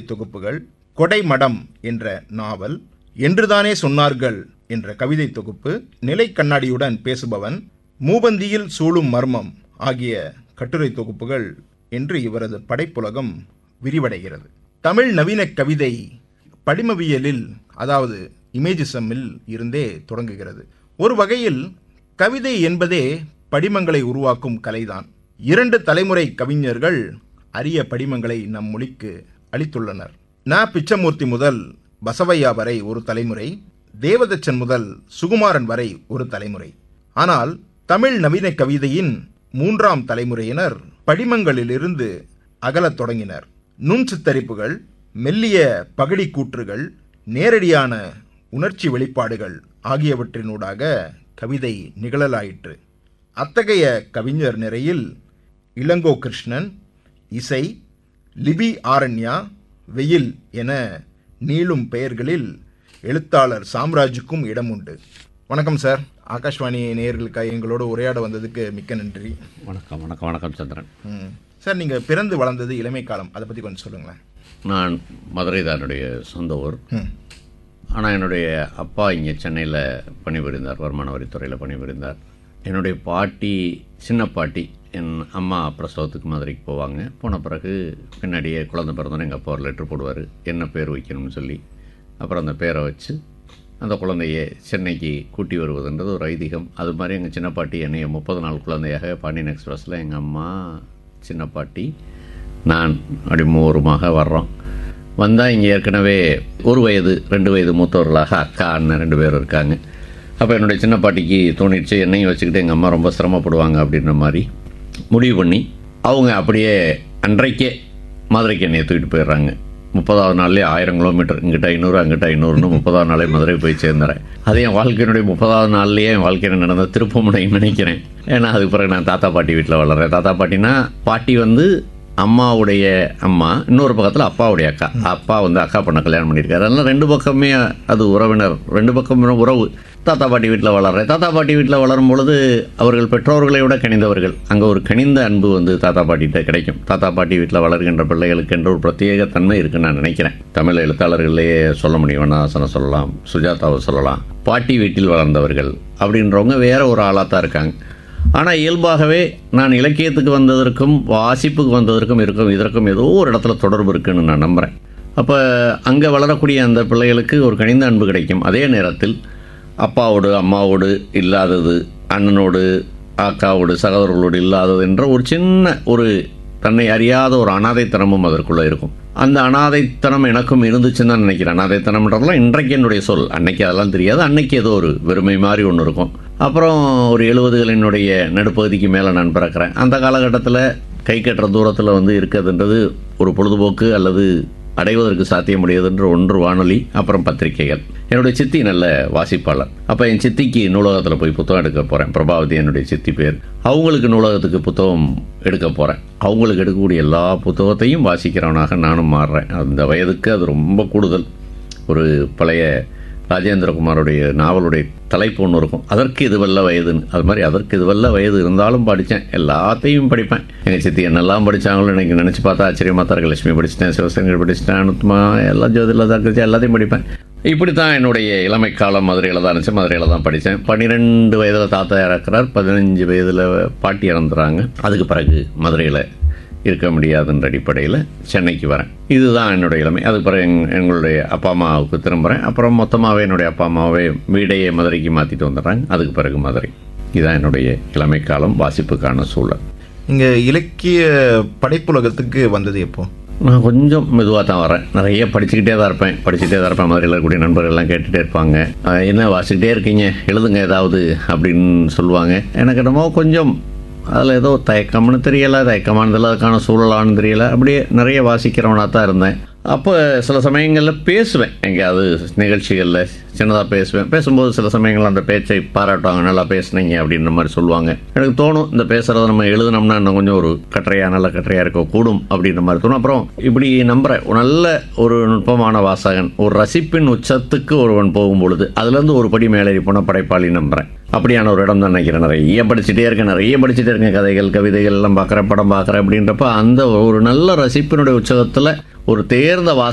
தொகுப்புகள், கொடைமடம் என்ற நாவல், என்றுதானே சொன்னார்கள் என்ற கவிதை தொகுப்பு, நிலை கண்ணாடியுடன் பேசுபவன், மூபந்தியில் சூழும் மர்மம் ஆகிய கட்டுரை தொகுப்புகள் என்று இவரது படைப்புலகம் விரிவடைகிறது. தமிழ் நவீன கவிதை படிமவியலில், அதாவது இமேஜிசமில் இருந்தே தொடங்குகிறது. ஒரு வகையில் கவிதை என்பதே படிமங்களை உருவாக்கும் கலைதான். 2 தலைமுறை கவிஞர்கள் அரிய படிமங்களை நம் மொழிக்கு அளித்துள்ளனர். ந. பிச்சமூர்த்தி முதல் பசவையா வரை ஒரு தலைமுறை, தேவதச்சன் முதல் சுகுமாரன் வரை ஒரு தலைமுறை. ஆனால் தமிழ் நவீன கவிதையின் 3ஆம் தலைமுறையினர் படிமங்களிலிருந்து அகலத் தொடங்கினர். நுண் சித்தரிப்புகள், மெல்லிய பகடி கூற்றுகள், நேரடியான உணர்ச்சி வெளிப்பாடுகள் ஆகியவற்றினூடாக கவிதை நிகழலாயிற்று. அத்தகைய கவிஞர் நிறையில் இளங்கோ கிருஷ்ணன், இசை, லிபி ஆரண்யா, வெயில் என நீளும் பெயர்களில் எழுத்தாளர் சாம்ராஜுக்கும் இடம் உண்டு. வணக்கம் சார். ஆகாஷ்வாணி நேயர்களுக்காக எங்களோட உரையாட வந்ததுக்கு மிக்க நன்றி. வணக்கம். வணக்கம். வணக்கம் சந்திரன். சார், நீங்கள் பிறந்து வளர்ந்தது இளமை காலம், அதை பற்றி கொஞ்சம் சொல்லுங்களேன். நான் மதுரை தான் என்னுடைய சொந்த ஊர். ஆனால் என்னுடைய அப்பா இங்கே சென்னையில் பணிபுரிந்தார், வருமான வரித்துறையில் பணிபுரிந்தார். என்னுடைய பாட்டி, சின்ன பாட்டி, என் அம்மா பிரசவத்துக்கு மதுரைக்கு போவாங்க. போன பிறகு பின்னாடியே குழந்தை பிறந்தோன்னே எங்கள் அப்பா ஒரு லெட்ரு போடுவார், என்ன பேர் வைக்கணும்னு சொல்லி. அப்புறம் அந்த பேரை வச்சு அந்த குழந்தைய சென்னைக்கு கூட்டி வருவதுன்றது ஒரு ஐதீகம். அது மாதிரி எங்கள் சின்ன பாட்டி என்னைய 30 நாள் குழந்தையாக பாண்டியன் எக்ஸ்பிரஸில் எங்கள் அம்மா, சின்ன பாட்டி, நான் அப்படி மூவருமாக வர்றோம். வந்தால் இங்கே ஏற்கனவே 1 வயது 2 வயது மூத்தவர்களாக அக்கா, அண்ணன் 2 பேர் இருக்காங்க. அப்போ என்னுடைய சின்ன பாட்டிக்கு தோணிடுச்சு, என்னையும் வச்சுக்கிட்டு எங்கள் அம்மா ரொம்ப சிரமப்படுவாங்க அப்படின்ற மாதிரி முடிவு பண்ணி அவங்க அப்படியே அன்றைக்கே மதுரைக்கு என்னையை தூக்கிட்டு போயிடுறாங்க. 30ஆவது நாள்லேயே 1000 கிலோமீட்டர், இங்கிட்ட 500 அங்கிட்ட 500ன்னு 30ஆவது நாளே மதுரை போய் சேர்ந்துறேன். அது என் வாழ்க்கையினுடைய 30ஆவது நாள்லேயே என் வாழ்க்கையில் நடந்த திருப்பமுனைன்னு நினைக்கிறேன். ஏன்னா அதுக்கு பிறகு நான் தாத்தா பாட்டி வீட்டில் வளர்றேன். தாத்தா பாட்டினா பாட்டி அம்மாவுடைய அம்மா, இன்னொரு பக்கத்தில் அப்பாவுடைய அக்கா. அப்பா அக்கா பொண்ணை கல்யாணம் பண்ணியிருக்காரு. அதனால் 2 பக்கமே அது உறவினர், 2 பக்கம் உறவு. தாத்தா பாட்டி வீட்டில் வளர்றேன். தாத்தா பாட்டி வீட்டில் வளரும் பொழுது அவர்கள் பெற்றோர்களை விட கனிந்தவர்கள். அங்கே ஒரு கனிந்த அன்பு தாத்தா பாட்டிகிட்ட கிடைக்கும். தாத்தா பாட்டி வீட்டில் வளர்கின்ற பிள்ளைகளுக்கு என்ற ஒரு பிரத்யேக தன்மை இருக்குன்னு நான் நினைக்கிறேன். தமிழ் எழுத்தாளர்களையே சொல்ல முடியும். வண்ணதாசனை சொல்லலாம், சுஜாதாவை சொல்லலாம். பாட்டி வீட்டில் வளர்ந்தவர்கள் அப்படின்றவங்க வேற ஒரு ஆளாக தான் இருக்காங்க. ஆனால் இயல்பாகவே நான் இலக்கியத்துக்கு வந்ததற்கும் வாசிப்புக்கு வந்ததற்கும் இதற்கும் ஏதோ ஒரு இடத்துல தொடர்பு இருக்குன்னு நான் நம்புகிறேன். அப்போ அங்கே வளரக்கூடிய அந்த பிள்ளைகளுக்கு ஒரு கனிந்த அன்பு கிடைக்கும். அதே நேரத்தில் அப்பாவோடு அம்மாவோடு இல்லாதது, அண்ணனோடு அக்காவோடு சகோதரர்களோடு இல்லாதது என்ற ஒரு சின்ன ஒரு தன்னை அறியாத ஒரு அனாதைத்தனமும் அதற்குள்ளே இருக்கும். அந்த அனாதைத்தனம் எனக்கும் இருந்துச்சுன்னு தான் நினைக்கிறேன். அனாதைத்தனம்ன்றதெல்லாம் இன்றைக்கு என்னுடைய சொல். அன்னைக்கு அதெல்லாம் தெரியாது. அன்னைக்கு ஏதோ ஒரு வெறுமை மாதிரி ஒன்று இருக்கும். அப்புறம் ஒரு 70களினுடைய நடுப்பகுதிக்கு மேலே நான் பிறக்கிறேன். அந்த காலகட்டத்தில் கை கட்டுற தூரத்தில் இருக்கிறதுன்றது ஒரு பொழுதுபோக்கு அல்லது அடைவதற்கு சாத்திய முடியாதுன்ற ஒன்று வானொலி, அப்புறம் பத்திரிகைகள். என்னுடைய சித்தி நல்ல வாசிப்பாளர். அப்போ என் சித்திக்கு நூலகத்தில் போய் புத்தகம் எடுக்க போகிறேன். பிரபாவதி என்னுடைய சித்தி பேர். அவங்களுக்கு நூலகத்துக்கு புத்தகம் எடுக்க போகிறேன். அவங்களுக்கு எடுக்கக்கூடிய எல்லா புத்தகத்தையும் வாசிக்கிறவனாக நானும் மாறுறேன். அந்த வயதுக்கு அது ரொம்ப கூடுதல். ஒரு பழைய ராஜேந்திரகுமாரோடைய நாவலுடைய தலைப்பு ஒன்று இருக்கும், அதற்கு இதுவல்ல வயதுன்னு. அது மாதிரி அதற்கு இதுவல்ல வயது இருந்தாலும் படித்தேன், எல்லாத்தையும் படிப்பேன். எங்கள் சித்தி என்னெல்லாம் படித்தாங்களோ எனக்கு நினச்சி பார்த்தா ஆச்சரியமாக தான் இருக்கு. லட்சுமி படிச்சிட்டேன், சிவசங்கர் படிச்சிட்டேன், அனுத்மா, எல்லாம் ஜோதியில் தான் இருந்துச்சு, எல்லாத்தையும் படிப்பேன். இப்படி தான் என்னுடைய இளமை காலம் மதுரையில் தான் இருந்துச்சு. மதுரையில் தான் படித்தேன். 12 வயதில் தாத்தா இறக்குறார், 15 வயதில் பாட்டி இறந்துறாங்க. அதுக்கு பிறகு மதுரையில் இருக்க முடியாதுன்ற அடிப்படையில் சென்னைக்கு வரேன். இதுதான் என்னுடைய இளமை. அதுக்கு பிறகு எங்களுடைய அப்பா அம்மாவுக்கு திரும்புகிறேன். அப்புறம் மொத்தமாகவே என்னுடைய அப்பா அம்மாவே வீடையே மதுரைக்கு மாற்றிட்டு வந்துடுறாங்க. அதுக்கு பிறகு மதுரை. இதுதான் என்னுடைய இளமை காலம், வாசிப்புக்கான சூழல். இங்கே இலக்கிய படைப்புலகத்துக்கு வந்தது எப்போ? நான் கொஞ்சம் மெதுவாக தான் வரேன். நிறைய படிச்சுக்கிட்டே தான் இருப்பேன். மதுரையில் இருக்கக்கூடிய நண்பர்கள்லாம் கேட்டுகிட்டே இருப்பாங்க, என்ன வாசிக்கிட்டே இருக்கீங்க, எழுதுங்க ஏதாவது அப்படின்னு சொல்லுவாங்க. எனக்கு என்னமோ கொஞ்சம் அதில் ஏதோ தயக்கம்னு தெரியலை, தயக்கமானதில் அதுக்கான சூழலானு தெரியலை. அப்படியே நிறைய வாசிக்கிறவனாக தான் இருந்தேன். அப்போ சில சமயங்களில் பேசுவேன், எங்கேயாவது நிகழ்ச்சிகளில் சின்னதாக பேசுவேன். பேசும்போது சில சமயங்கள் அந்த பேச்சை பாராட்டுவாங்க, நல்லா பேசுனீங்க அப்படின்ற மாதிரி சொல்லுவாங்க. எனக்கு தோணும், இந்த பேசுகிறத நம்ம எழுதுனோம்னா இன்னும் கொஞ்சம் ஒரு நல்ல கட்டுரையாக இருக்க கூடும் அப்படின்ற மாதிரி தோணும். அப்புறம் இப்படி நம்புகிறேன், நல்ல ஒரு நுட்பமான வாசகன், ஒரு ரசிப்பின் உச்சத்துக்கு ஒருவன் போகும்பொழுது அதுலேருந்து ஒரு படி மேலே போன படைப்பாளி நம்புகிறேன். அப்படியான ஒரு இடம் தான் நினைக்கிறேன். நிறைய படிச்சுட்டே இருக்கேன், கதைகள் கவிதைகள் எல்லாம் பார்க்குறேன், படம் பார்க்குறேன். அப்படின்றப்ப அந்த ஒரு நல்ல ரசிப்பினுடைய உச்சகத்தில் ஒரு தேர்ந்த